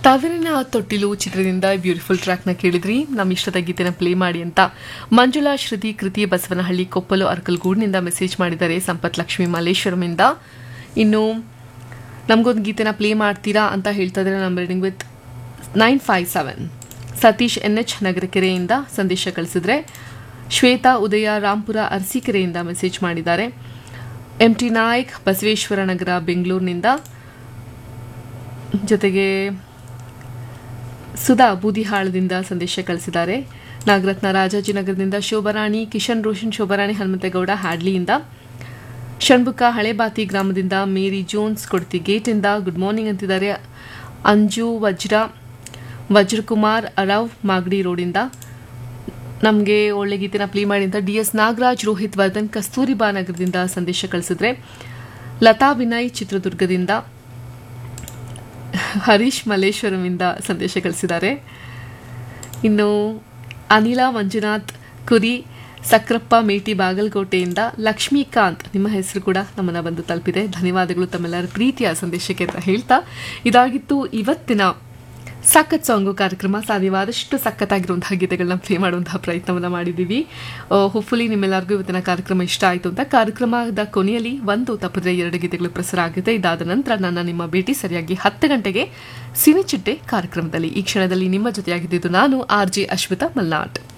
ತವರಿನ ತೊಟ್ಟಿಲು ಚಿತ್ರದಿಂದ ಬ್ಯೂಟಿಫುಲ್ ಟ್ರ್ಯಾಕ್ನ ಕೇಳಿದ್ರಿ. ನಮ್ಮ ಇಷ್ಟದ ಗೀತೆನ ಪ್ಲೇ ಮಾಡಿ ಅಂತ ಮಂಜುಳಾ ಶ್ರುತಿ ಕೃತಿ ಬಸವನಹಳ್ಳಿ ಕೊಪ್ಪಲು ಅರ್ಕಲ್ಗೂಡ್ನಿಂದ ಮೆಸೇಜ್ ಮಾಡಿದ್ದಾರೆ. ಸಂಪತ್ ಲಕ್ಷ್ಮಿ ಮಲ್ಲೇಶ್ವರಮಿಂದ. ಇನ್ನು ನಮಗೊಂದು ಗೀತೆನ ಪ್ಲೇ ಮಾಡ್ತೀರಾ ಅಂತ ಹೇಳ್ತಾ ಇದ್ದಾರೆ. ನಮ್ಮ ರೀಡಿಂಗ್ ವಿತ್ 957 ಸತೀಶ್ NH ನಗರಕೆರೆಯಿಂದ ಸಂದೇಶ ಕಳಿಸಿದ್ರೆ. ಶ್ವೇತಾ ಉದಯ ರಾಂಪುರ ಅರಸೀಕೆರೆಯಿಂದ ಮೆಸೇಜ್ ಮಾಡಿದ್ದಾರೆ. MT ನಾಯಕ್ ಬಸವೇಶ್ವರ ನಗರ ಬೆಂಗಳೂರಿನಿಂದ. ಜೊತೆಗೆ ಸುಧಾ ಬೂದಿಹಾಳದಿಂದ ಸಂದೇಶ ಕಳಿಸಿದ್ದಾರೆ. ನಾಗರತ್ನ ರಾಜಾಜಿನಗರದಿಂದ. ಶೋಭರಾಣಿ ಕಿಶನ್ ರೋಷನ್ ಶೋಭರಾಣಿ ಹನುಮಂತೇಗೌಡ ಹ್ಯಾಡ್ಲಿಯಿಂದ. ಷಣ್ಬುಕ ಹಳೆಬಾತಿ ಗ್ರಾಮದಿಂದ. ಮೇರಿ ಜೋನ್ಸ್ ಕೊಡ್ತಿ ಗೇಟಿಂದ ಗುಡ್ ಮಾರ್ನಿಂಗ್ ಅಂತಿದ್ದಾರೆ. ಅಂಜು ವಜ್ರಕುಮಾರ್ ಅರಾವ್ ಮಾಗಡಿ ರೋಡಿಂದ ನಮಗೆ ಒಳ್ಳೆ ಗೀತೆನ ಪ್ಲೇ ಮಾಡಿ ಅಂತ DS ನಾಗರಾಜ್ ರೋಹಿತ್ ವರ್ಧನ್ ಕಸ್ತೂರಿಬಾ ನಗರದಿಂದ ಸಂದೇಶ ಕಳಿಸಿದ್ರೆ. ಲತಾ ವಿನಯ್ ಚಿತ್ರದುರ್ಗದಿಂದ. ಹರೀಶ್ ಮಲ್ಲೇಶ್ವರಮಿಂದ ಸಂದೇಶ ಕಳಿಸಿದ್ದಾರೆ. ಇನ್ನು ಅನಿಲ ಮಂಜುನಾಥ್ ಕುರಿ ಸಕ್ರಪ್ಪ ಮೇಟಿ ಬಾಗಲಕೋಟೆಯಿಂದ. ಲಕ್ಷ್ಮೀಕಾಂತ್ ನಿಮ್ಮ ಹೆಸರು ಕೂಡ ನಮ್ಮನ್ನ ಬಂದು ತಲುಪಿದೆ. ಧನ್ಯವಾದಗಳು ತಮ್ಮೆಲ್ಲರ ಪ್ರೀತಿಯ ಸಂದೇಶಕ್ಕೆ ಅಂತ ಹೇಳ್ತಾ ಇದಾಗಿತ್ತು ಇವತ್ತಿನ ಸಖತ್ ಸಾಂಗು ಕಾರ್ಯಕ್ರಮ. ಸಾಧ್ಯವಾದಷ್ಟು ಸಖತ್ತಾಗಿರುವಂತಹ ಗೀತೆಗಳನ್ನ ಪ್ಲೇ ಮಾಡುವಂತಹ ಪ್ರಯತ್ನವನ್ನ ಮಾಡಿದ್ದೀವಿ. ಹೋಪ್ಫುಲಿ ನಿಮ್ಮೆಲ್ಲರಿಗೂ ಇವತ್ತಿನ ಕಾರ್ಯಕ್ರಮ ಇಷ್ಟ ಆಯಿತು ಅಂತ. ಕಾರ್ಯಕ್ರಮದ ಕೊನೆಯಲ್ಲಿ ಒಂದು ತಪ್ಪದ್ರೆ 2 ಗೀತೆಗಳು ಪ್ರಸಾರ ಆಗುತ್ತೆ. ಇದಾದ ನಂತರ ನಿಮ್ಮ ಭೇಟಿ ಸರಿಯಾಗಿ 10 ಗಂಟೆಗೆ ಸಿನಿಚಿಟ್ಟೆ ಕಾರ್ಯಕ್ರಮದಲ್ಲಿ. ಈ ಕ್ಷಣದಲ್ಲಿ ನಿಮ್ಮ ಜೊತೆಯಾಗಿದ್ದು ನಾನು RJ ಅಶ್ವಿತಾ ಮಲ್ನಾಡ್.